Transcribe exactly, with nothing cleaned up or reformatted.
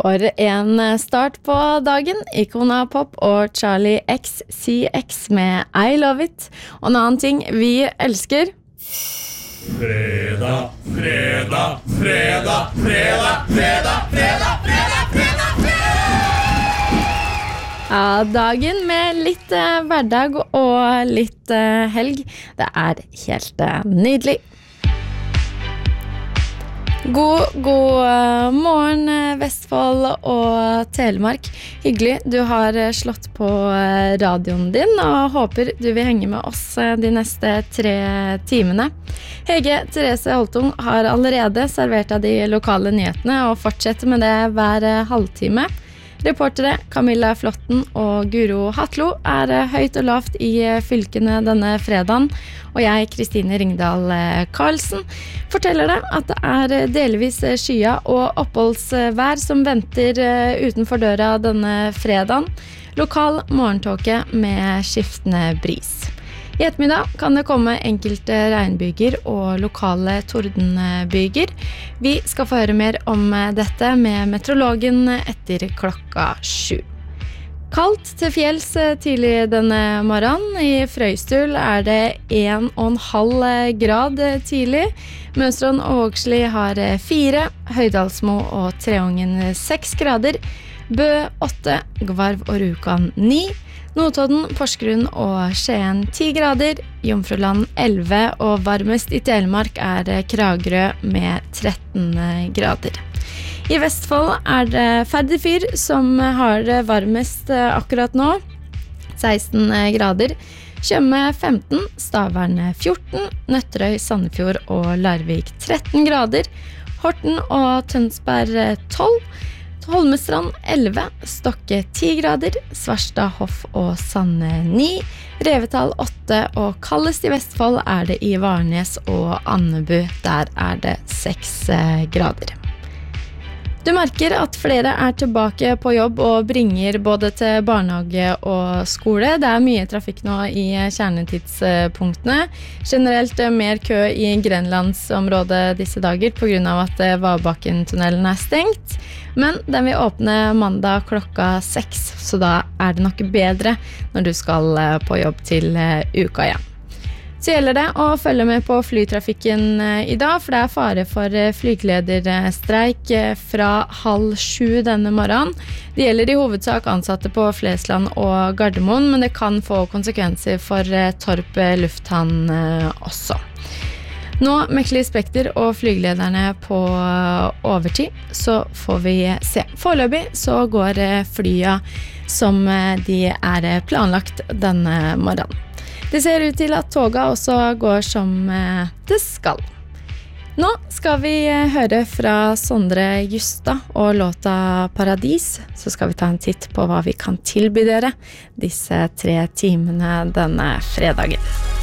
For en start på dagen, Icona Pop og Charlie X C X med I Love It. Og en annen ting vi elsker. Fredag, fredag, fredag, fredag, fredag, fredag, fredag, fredag, fredag! Ja, dagen med litt eh, hverdag og litt eh, helg. Det er helt eh, nydelig. God, god morgen Vestfold og Telemark. Hyggelig, du har slått på radioen din og håper du vil henge med oss de neste tre timene. Hege Therese Holtung har allerede servert av de lokale nyhetene og fortsetter med det hver halvtime. Reportere Camilla Flotten og Guro Hatlo er høyt og lavt i fylkene denne fredagen, og jeg, Kristine Ringdal Karlsen, forteller deg at det er delvis skya og oppholdsvær som venter utenfor døra denne fredagen. Lokal morgentåke med skiftende bris. I ettermiddag kan det komme enkelte regnbyger og lokale tordenbyger. Vi skal få høre mer om dette med meteorologen etter klokka sju. Kaldt til fjells tidlig denne morgenen. I Frøystul er det en og en halv grad tidlig. Mønstron og Vågsli har fire, Høydalsmo og Treungen seks grader. Bø åtte, Gvarv og Rjukan ni. Notodden, Porsgrunn og Skien ti grader, Jomfruland elleve og varmest i Telemark er Kragerø med tretten grader. I Vestfold er det Færderfyr som har det varmest akkurat nå, seksten grader, Tjøme femten, Stavern fjorten, Nøtterøy, Sandefjord og Larvik tretten grader, Horten og Tønsberg tolv, Holmestrand elleve, Stokke ti grader, Svarstad, Hoff og Sande ni, Revetal åtte og kaldest i Vestfold er det i Varnes og Andebu, der er det seks grader. Du merker at flere er tilbake på jobb og bringer både til barnehage og skole. Det er mye trafikk nå i kjernetidspunktene. Generelt mer kø i Grenlandsområdet disse dager på grunn av at Vabakken-tunnelen er stengt. Men den vil åpne mandag klokka seks, så da er det nok bedre når du skal på jobb til uka igjen. Så gjelder det å følge med på flytrafikken i dag, for det er fare for flygelederstreik fra halv sju denne morgenen. Det gjelder i hovedsak ansatte på Flesland og Gardermoen, men det kan få konsekvenser for Torp lufthavn også. Nå mekler Spekter og flygelederne på overtid, så får vi se. Foreløpig så går flya som de er planlagt denne morgenen. Det ser ut til at toga også går som det skal. Nå skal vi høre fra Sondre Justad og låta Paradis, så skal vi ta en titt på hva vi kan tilby dere disse tre timene denne fredagen.